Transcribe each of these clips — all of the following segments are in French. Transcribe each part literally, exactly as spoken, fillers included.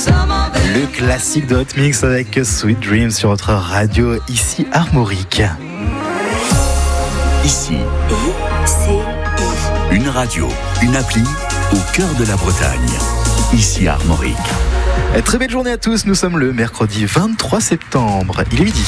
Le classique de Hot Mix avec Sweet Dreams sur votre radio, ici Armorique. Ici, une radio, une appli au cœur de la Bretagne. Ici Armorique. Très belle journée à tous, nous sommes le mercredi vingt-trois septembre, il est midi.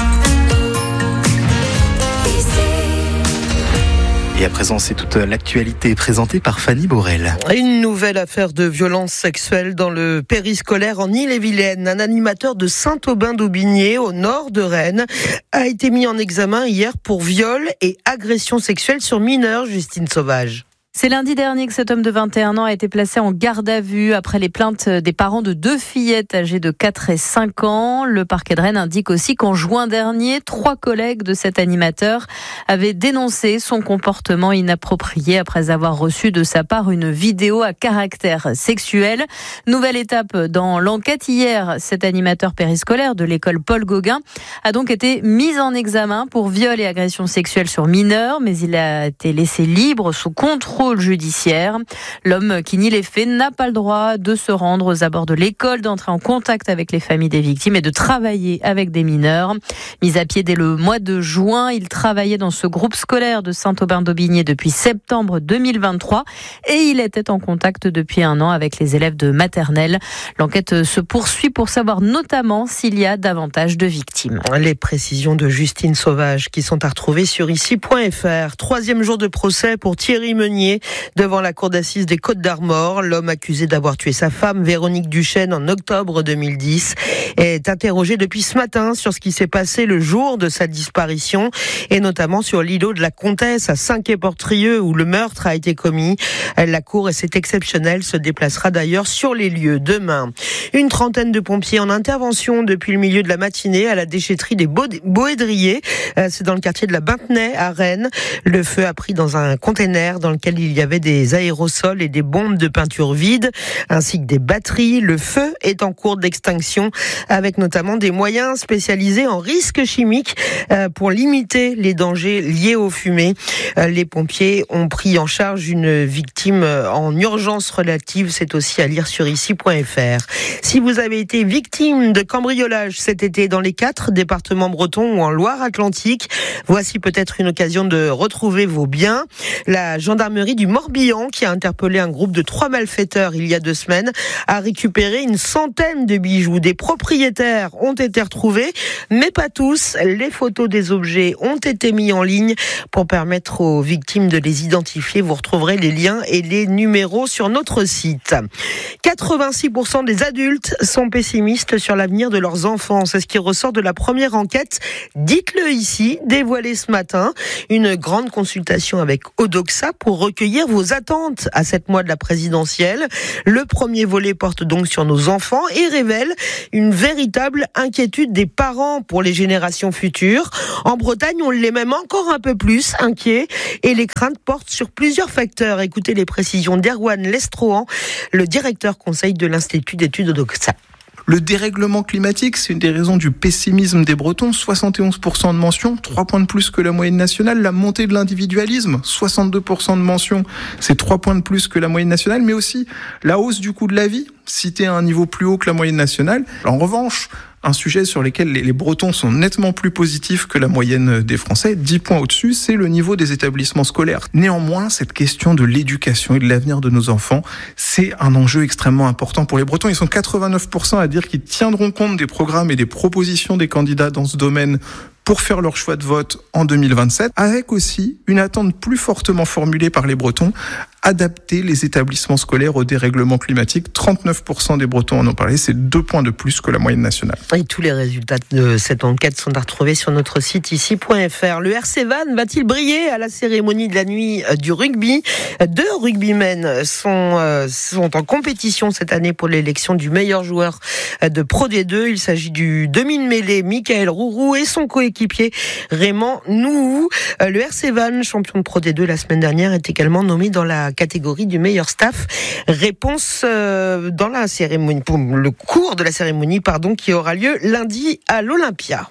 Et à présent, c'est toute l'actualité présentée par Fanny Borel. Une nouvelle affaire de violence sexuelle dans le périscolaire en Ille-et-Vilaine. Un animateur de Saint-Aubin-d'Aubigné, au nord de Rennes, a été mis en examen hier pour viol et agression sexuelle sur mineurs, Justine Sauvage. C'est lundi dernier que cet homme de vingt et un ans a été placé en garde à vue après les plaintes des parents de deux fillettes âgées de quatre et cinq ans. Le parquet de Rennes indique aussi qu'en juin dernier, trois collègues de cet animateur avaient dénoncé son comportement inapproprié après avoir reçu de sa part une vidéo à caractère sexuel. Nouvelle étape dans l'enquête. Hier, cet animateur périscolaire de l'école Paul Gauguin a donc été mis en examen pour viol et agression sexuelle sur mineurs, mais il a été laissé libre sous contrôle judiciaire. L'homme qui nie les faits n'a pas le droit de se rendre aux abords de l'école, d'entrer en contact avec les familles des victimes et de travailler avec des mineurs. Mis à pied dès le mois de juin, il travaillait dans ce groupe scolaire de Saint-Aubin-d'Aubigné depuis septembre deux mille vingt-trois et il était en contact depuis un an avec les élèves de maternelle. L'enquête se poursuit pour savoir notamment s'il y a davantage de victimes. Les précisions de Justine Sauvage qui sont à retrouver sur ici point f r. Troisième jour de procès pour Thierry Meunier devant la cour d'assises des Côtes-d'Armor. L'homme accusé d'avoir tué sa femme, Véronique Duchesne, en octobre deux mille dix, est interrogé depuis ce matin sur ce qui s'est passé le jour de sa disparition et notamment sur l'îlot de la Comtesse à Saint-Quay-Portrieux où le meurtre a été commis. La cour, et c'est exceptionnel, se déplacera d'ailleurs sur les lieux demain. Une trentaine de pompiers en intervention depuis le milieu de la matinée à la déchetterie des Boédriers. C'est dans le quartier de la Bintenay à Rennes. Le feu a pris dans un container dans lequel il y avait des aérosols et des bombes de peinture vide, ainsi que des batteries. Le feu est en cours d'extinction, avec notamment des moyens spécialisés en risques chimiques pour limiter les dangers liés aux fumées. Les pompiers ont pris en charge une victime en urgence relative. C'est aussi à lire sur ici point f r. Si vous avez été victime de cambriolage cet été dans les quatre départements bretons ou en Loire-Atlantique, voici peut-être une occasion de retrouver vos biens. La gendarmerie du Morbihan, qui a interpellé un groupe de trois malfaiteurs il y a deux semaines, a récupéré une centaine de bijoux. Des propriétaires ont été retrouvés, mais pas tous. Les photos des objets ont été mis en ligne pour permettre aux victimes de les identifier. Vous retrouverez les liens et les numéros sur notre site. quatre-vingt-six pour cent des adultes sont pessimistes sur l'avenir de leurs enfants. C'est ce qui ressort de la première enquête. Dites-le ici, dévoilée ce matin. Une grande consultation avec Odoxa pour recueillir vos attentes à sept mois de la présidentielle. Le premier volet porte donc sur nos enfants et révèle une véritable inquiétude des parents pour les générations futures. En Bretagne, on l'est même encore un peu plus inquiet et les craintes portent sur plusieurs facteurs. Écoutez les précisions d'Erwan Lestrohan, le directeur conseil de l'Institut d'études Odoxa. Le dérèglement climatique, c'est une des raisons du pessimisme des Bretons. soixante et onze pour cent de mentions, trois points de plus que la moyenne nationale. La montée de l'individualisme, soixante-deux pour cent de mentions, c'est trois points de plus que la moyenne nationale. Mais aussi la hausse du coût de la vie, citée à un niveau plus haut que la moyenne nationale. En revanche, un sujet sur lequel les Bretons sont nettement plus positifs que la moyenne des Français, dix points au-dessus, c'est le niveau des établissements scolaires. Néanmoins, cette question de l'éducation et de l'avenir de nos enfants, c'est un enjeu extrêmement important pour les Bretons. Ils sont quatre-vingt-neuf pour cent à dire qu'ils tiendront compte des programmes et des propositions des candidats dans ce domaine pour faire leur choix de vote en deux mille vingt-sept, avec aussi une attente plus fortement formulée par les Bretons, adapter les établissements scolaires au dérèglement climatique. trente-neuf pour cent des Bretons en ont parlé, c'est deux points de plus que la moyenne nationale. Et tous les résultats de cette enquête sont à retrouver sur notre site ici point f r. Le R C Vannes va-t-il briller à la cérémonie de la nuit du rugby ? Deux rugbymen sont, euh, sont en compétition cette année pour l'élection du meilleur joueur de Pro D deux. Il s'agit du demi-mêlée Michael Rourou et son coéquipier Raymond Nouhou. Le R C Vannes, champion de Pro D deux la semaine dernière, est également nommé dans la catégorie du meilleur staff. Réponse euh, dans la cérémonie, pour le cours de la cérémonie, pardon, qui aura lieu lundi à l'Olympia.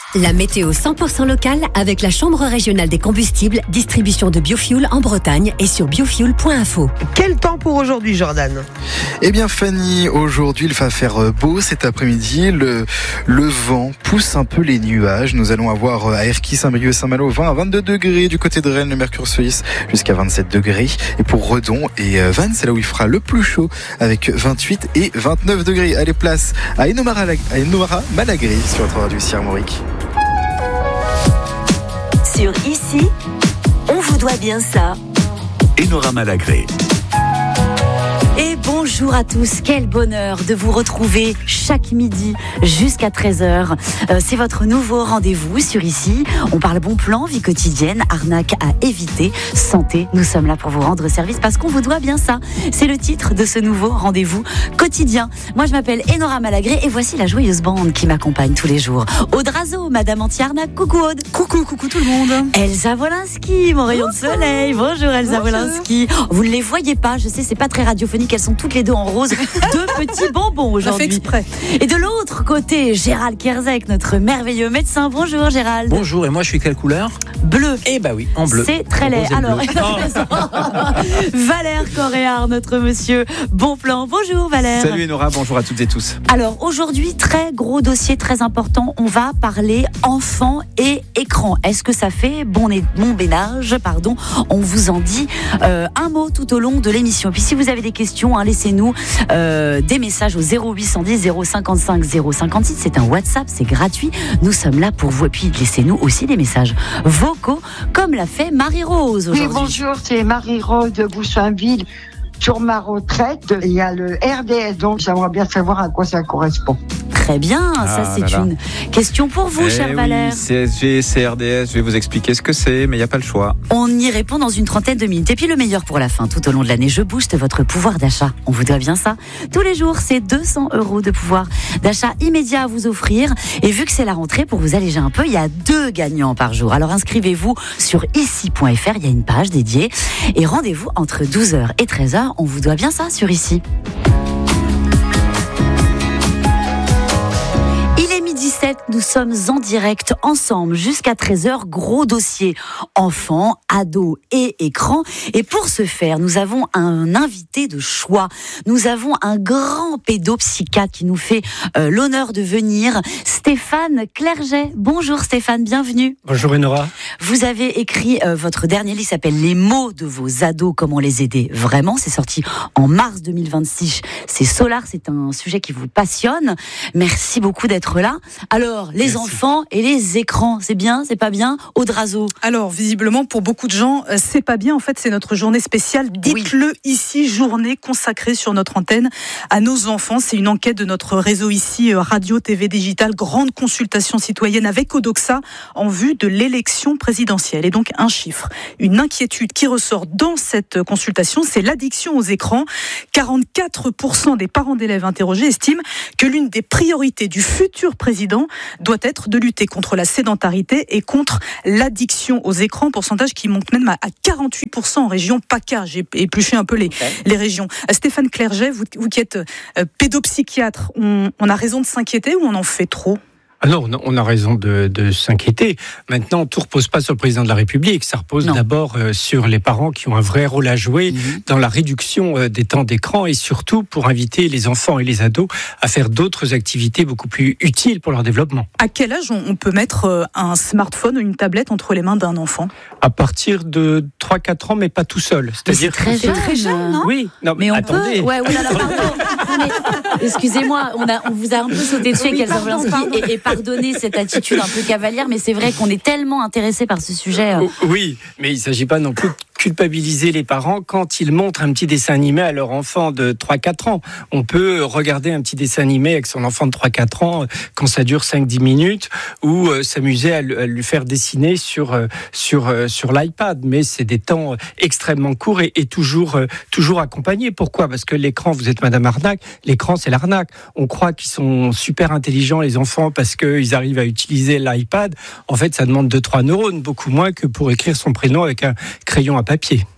La météo cent pour cent locale avec la Chambre régionale des combustibles, distribution de biofuel en Bretagne et sur biofuel point info. Quel temps pour aujourd'hui, Jordan ? Eh bien Fanny, aujourd'hui il va faire beau cet après-midi, le, le vent pousse un peu les nuages. Nous allons avoir à Erquy, Saint-Brieuc et Saint-Malo vingt à vingt-deux degrés, du côté de Rennes le mercure se hisse jusqu'à vingt-sept degrés, et pour Redon et Vannes c'est là où il fera le plus chaud avec vingt-huit et vingt-neuf degrés. Allez, place à Enora, à Enora Malagré sur votre radio ici Armorique. Sur Ici, on vous doit bien ça. Enora Malagré. Et bonjour à tous, quel bonheur de vous retrouver chaque midi jusqu'à treize heures. Euh, c'est votre nouveau rendez-vous sur Ici. On parle bon plan, vie quotidienne, arnaque à éviter, santé. Nous sommes là pour vous rendre service parce qu'on vous doit bien ça. C'est le titre de ce nouveau rendez-vous quotidien. Moi je m'appelle Enora Malagré et voici la joyeuse bande qui m'accompagne tous les jours. Aude Razo, Madame Anti-Arnaque, coucou Aude. Coucou, coucou tout le monde. Elsa Wolinski, mon rayon de soleil. Bonjour Elsa Wolinski. Vous ne les voyez pas, je sais c'est pas très radiophonique. Elles sont toutes les deux en rose, deux petits bonbons aujourd'hui. Ça fait exprès. Et de l'autre côté, Gérald Kerzek, notre merveilleux médecin. Bonjour Gérald. Bonjour, et moi je suis quelle couleur ? Bleu. Eh bah oui, en bleu. C'est très laid. Alors, Valère Coréard, notre monsieur bon plan. Bonjour Valère. Salut Enora, bonjour à toutes et tous. Alors aujourd'hui, très gros dossier, très important. On va parler enfants et écran. Est-ce que ça fait bon, bon bénage, pardon. On vous en dit euh, un mot tout au long de l'émission. Et puis si vous avez des questions, Hein, laissez-nous euh, des messages au zéro huit cent dix zéro cinquante-cinq zéro cinquante-six. C'est un WhatsApp, c'est gratuit. Nous sommes là pour vous. Et puis laissez-nous aussi des messages vocaux, comme l'a fait Marie-Rose aujourd'hui. Oui, bonjour, c'est Marie-Rose de Boussainville. Sur ma retraite, il y a le R D S, donc j'aimerais bien savoir à quoi ça correspond. Très bien, ah, ça c'est là là. une question pour vous, eh cher oui, Valère. C S G, C R D S, je vais vous expliquer ce que c'est, mais il n'y a pas le choix. On y répond dans une trentaine de minutes. Et puis le meilleur pour la fin, tout au long de l'année, je booste votre pouvoir d'achat. On vous doit bien ça. Tous les jours, c'est deux cents euros de pouvoir d'achat immédiat à vous offrir. Et vu que c'est la rentrée, pour vous alléger un peu, il y a deux gagnants par jour. Alors inscrivez-vous sur ici point f r, il y a une page dédiée. Et rendez-vous entre douze heures et treize heures. On vous doit bien ça sur Ici. dix-sept, nous sommes en direct ensemble jusqu'à treize heures, gros dossier enfants, ados et écrans. Et pour ce faire, nous avons un invité de choix. Nous avons un grand pédopsychiatre qui nous fait euh, l'honneur de venir, Stéphane Clerget. Bonjour Stéphane, bienvenue. Bonjour Enora. Vous avez écrit euh, votre dernier livre, s'appelle Les mots de vos ados, comment les aider vraiment. C'est sorti en mars deux mille vingt-six. C'est Solar, c'est un sujet qui vous passionne. Merci beaucoup d'être là. Alors, les Merci. Enfants et les écrans, c'est bien, c'est pas bien? Aude Razo. Alors, visiblement, pour beaucoup de gens, c'est pas bien. En fait, c'est notre journée spéciale. Dites-le oui. Ici, journée consacrée sur notre antenne à nos enfants. C'est une enquête de notre réseau ici, radio, T V digital, grande consultation citoyenne avec Odoxa en vue de l'élection présidentielle. Et donc, un chiffre, une inquiétude qui ressort dans cette consultation, c'est l'addiction aux écrans. quarante-quatre pour cent des parents d'élèves interrogés estiment que l'une des priorités du futur président doit être de lutter contre la sédentarité et contre l'addiction aux écrans, pourcentage qui monte même à quarante-huit pour cent en région PACA. J'ai épluché un peu les, okay. les régions. Stéphane Clerget, vous, vous qui êtes euh, pédopsychiatre, on, on a raison de s'inquiéter ou on en fait trop ? Ah non, on a raison de, de s'inquiéter. Maintenant, tout repose pas sur le président de la République. Ça repose non. d'abord euh, sur les parents qui ont un vrai rôle à jouer mmh. dans la réduction euh, des temps d'écran et surtout pour inviter les enfants et les ados à faire d'autres activités beaucoup plus utiles pour leur développement. À quel âge on, on peut mettre euh, un smartphone ou une tablette entre les mains d'un enfant ? À partir de trois à quatre ans, mais pas tout seul. C'est-à-dire c'est très, jeune, très jeune, non ? Oui, non, mais, mais on attendez. peut. Ouais, oui, alors, pardon. mais, excusez-moi, on, a, on vous a un peu sauté dessus avec Elsa Wolinski et, et pardonnez cette attitude un peu cavalière, mais c'est vrai qu'on est tellement intéressé par ce sujet. Oui, mais il ne s'agit pas non plus de culpabiliser les parents quand ils montrent un petit dessin animé à leur enfant de trois à quatre ans. On peut regarder un petit dessin animé avec son enfant de trois à quatre ans quand ça dure cinq à dix minutes ou euh, s'amuser à, à lui faire dessiner sur, euh, sur, euh, sur l'iPad. Mais c'est des temps extrêmement courts et, et toujours, euh, toujours accompagnés. Pourquoi ? Parce que l'écran, vous êtes Madame Arnaque, l'écran c'est l'arnaque. On croit qu'ils sont super intelligents les enfants parce qu'ils arrivent à utiliser l'iPad. En fait, ça demande deux à trois neurones, beaucoup moins que pour écrire son prénom avec un crayon à papier.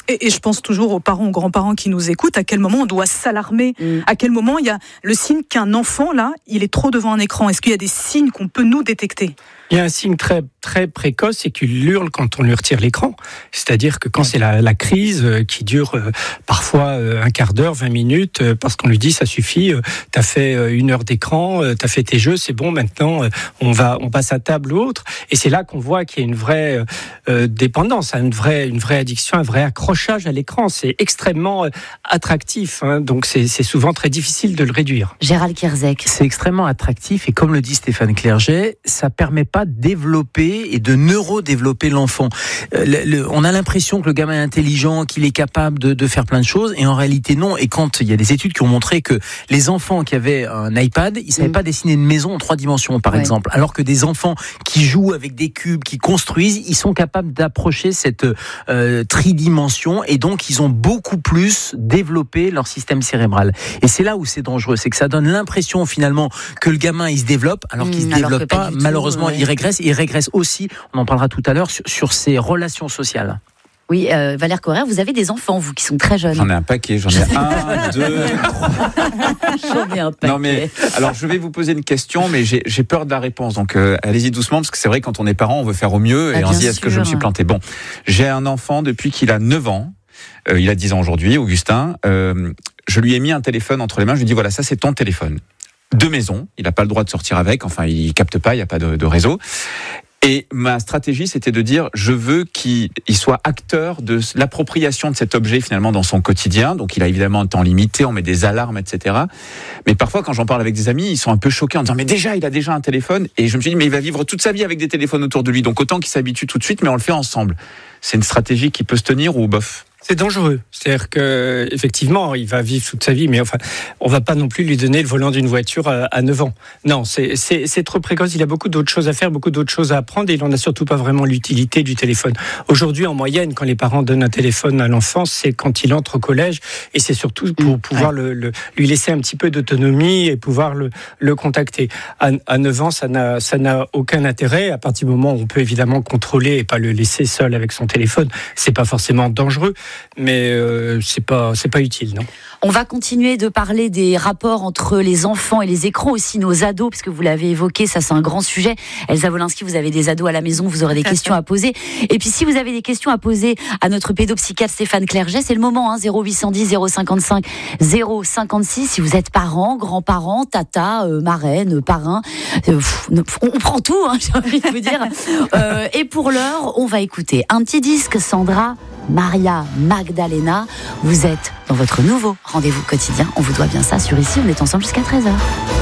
Et, et je pense toujours aux parents, aux grands-parents qui nous écoutent, à quel moment on doit s'alarmer, mmh. à quel moment il y a le signe qu'un enfant, là, il est trop devant un écran. Est-ce qu'il y a des signes qu'on peut nous détecter ? Il y a un signe très très précoce, c'est qu'il hurle quand on lui retire l'écran. C'est-à-dire que quand c'est la, la crise qui dure euh, parfois euh, un quart d'heure, vingt minutes, euh, parce qu'on lui dit ça suffit, euh, t'as fait euh, une heure d'écran, euh, t'as fait tes jeux, c'est bon, maintenant euh, on va on passe à table ou autre. Et c'est là qu'on voit qu'il y a une vraie euh, dépendance, une vraie une vraie addiction, un vrai accrochage à l'écran. C'est extrêmement euh, attractif, hein, donc c'est c'est souvent très difficile de le réduire. Gérald Kierzek. C'est extrêmement attractif et comme le dit Stéphane Clerget, ça permet pas de développer et de neurodévelopper l'enfant. Euh, le, le, on a l'impression que le gamin est intelligent, qu'il est capable de, de faire plein de choses, et en réalité non. Et quand il y a des études qui ont montré que les enfants qui avaient un iPad, ils savaient mmh. pas dessiner une maison en trois dimensions, par ouais. exemple, alors que des enfants qui jouent avec des cubes, qui construisent, ils sont capables d'approcher cette euh, tridimension, et donc ils ont beaucoup plus développé leur système cérébral. Et c'est là où c'est dangereux, c'est que ça donne l'impression finalement que le gamin il se développe, alors qu'il mmh, se développe pas. pas Malheureusement, tout, ouais. il régresse. Il régresse aussi, on en parlera tout à l'heure, sur, sur ses relations sociales. Oui, euh, Valère Correa, vous avez des enfants, vous, qui sont très jeunes. J'en ai un paquet, j'en ai un, deux, trois. J'en ai un paquet. Non mais, alors je vais vous poser une question, mais j'ai, j'ai peur de la réponse, donc euh, allez-y doucement, parce que c'est vrai, quand on est parent, on veut faire au mieux, et ah, on se dit, est-ce que je me suis planté ? Bon, j'ai un enfant depuis qu'il a neuf ans, euh, il a dix ans aujourd'hui, Augustin, euh, je lui ai mis un téléphone entre les mains, je lui ai dit, voilà, ça c'est ton téléphone. De maison, il n'a pas le droit de sortir avec, enfin il capte pas, il n'y a pas de, de réseau. Et ma stratégie, c'était de dire, je veux qu'il il soit acteur de l'appropriation de cet objet finalement dans son quotidien. Donc il a évidemment un temps limité, on met des alarmes, et cetera. Mais parfois, quand j'en parle avec des amis, ils sont un peu choqués en disant, mais déjà, il a déjà un téléphone. Et je me suis dit, mais il va vivre toute sa vie avec des téléphones autour de lui. Donc autant qu'il s'habitue tout de suite, mais on le fait ensemble. C'est une stratégie qui peut se tenir ou bof ? C'est dangereux. C'est-à-dire que, effectivement, il va vivre toute sa vie, mais enfin, on va pas non plus lui donner le volant d'une voiture à, à neuf ans. Non, c'est, c'est, c'est trop précoce. Il a beaucoup d'autres choses à faire, beaucoup d'autres choses à apprendre, et il en a surtout pas vraiment l'utilité du téléphone. Aujourd'hui, en moyenne, quand les parents donnent un téléphone à l'enfant, c'est quand il entre au collège, et c'est surtout pour pouvoir ouais. le, le, lui laisser un petit peu d'autonomie et pouvoir le, le contacter. À, à neuf ans, ça n'a, ça n'a aucun intérêt. À partir du moment où on peut évidemment contrôler et pas le laisser seul avec son téléphone, c'est pas forcément dangereux. Mais euh, c'est pas c'est pas utile, non. On va continuer de parler des rapports entre les enfants et les écrans, aussi nos ados, puisque vous l'avez évoqué, ça c'est un grand sujet. Elsa Wolinski, vous avez des ados à la maison, vous aurez des questions à poser. Et puis si vous avez des questions à poser à notre pédopsychiatre Stéphane Clerget, c'est le moment, hein, zéro huit cent dix zéro cinquante-cinq zéro cinquante-six. Si vous êtes parents, grands-parents, tata, euh, marraine, parrain, euh, pff, on, on prend tout, hein, j'ai envie de vous dire. Euh, et pour l'heure, on va écouter un petit disque, Sandra Maria Magdalena. Vous êtes dans votre nouveau rendez-vous quotidien. On vous doit bien ça sur Ici. On est ensemble jusqu'à treize heures.